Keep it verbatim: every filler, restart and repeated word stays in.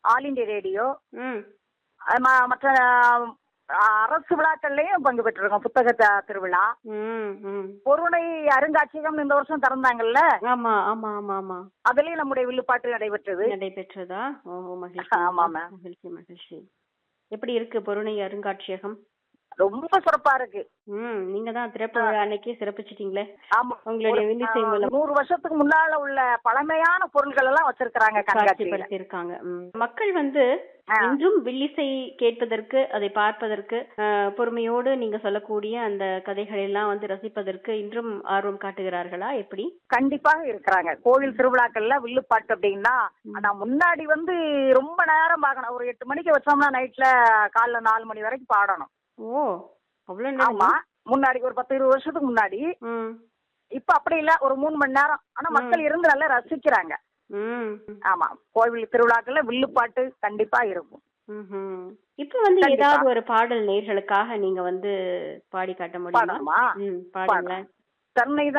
All India radio, ம் அது ம- மற்ற ஆ, அரசு விழாக்கள்லயும் பங்கு பெற்றிருக்கோம். புத்தக த- திருவிழா, ம் ம் பொருணை அருங்காட்சியகம் இந்த வருஷம் திறந்தாங்கல்ல, ஆமா ஆமா ஆமா ஆமா அதுலயும் நம்முடைய வில்லுப்பாட்டு நடைபெற்றது. நடைபெற்றதா? ஓஹோ, மகிழ்ச்சி ஆமா மேம். மகிழ்ச்சி மகிழ்ச்சி. எப்படி இருக்கு பொருணை அருங்காட்சியகம்? ரொம்ப சிறப்பா இருக்கு. ம் நீங்க தான் திறப்பு விழா அன்னைக்கே சிறப்பிச்சிட்டீங்களே ஆமா, உங்களுடைய ஒரு, வில்லிசை ஆ, மூலம் நூறு வருஷத்துக்கு முன்னால உள்ள பழமையான பொருள்கள் எல்லாம் வச்சிருக்கிறாங்க கண்காட்சியில. காட்சிப்படுத்தியிருக்காங்க. ம். மக்கள் வந்து ஆ. இன்றும் வில்லிசை கேட்பதற்கு, அதை பார்ப்பதற்கு, அஹ், பொறுமையோடு நீங்க சொல்லக்கூடிய அந்த கதைகளை எல்லாம் வந்து ரசிப்பதற்கு இன்றும் ஆர்வம் காட்டுகிறார்களா? எப்படி? கண்டிப்பாக இருக்கிறாங்க. கோவில் திருவிழாக்கள்ல வில்லுப்பாட்டு அப்படின்னா, ஆனா முன்னாடி வந்து ரொம்ப நேரம் பார்க்கணும். ஒரு எட்டு மணிக்கு வச்சோம்னா நைட்ல காலைல நாலு மணி வரைக்கும் பாடணும். ஓ, அவ்வளவு நேரம்? ஆமா, முன்னாடி ஒரு பத்து இருபது வருஷத்துக்கு முன்னாடி. ம் இப்ப அப்படி இல்ல, ஒரு மூணு மணி நேரம். ஆனா மக்கள் இருந்து நல்லா ரசிக்கிறாங்க. ம் ஆமா, கோவில் திருவிழாக்கள்ல வில்லுப்பாட்டு கண்டிப்பா இருக்கும். ம்ஹும். இப்ப வந்து கண்டிப்பா. ஏதாவது ஒரு பாடல் நேயர்களுக்காக நீங்க வந்து பாடி காட்ட முடியுமா? பாடணுமா? ம் பாடுங்க. தன்னை